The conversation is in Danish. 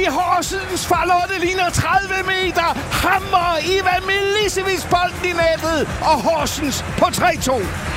i Horsens. Charlotte ligner 30 meter. Hammer Ivan Milicevic bolden i nettet. Og Horsens på 3-2.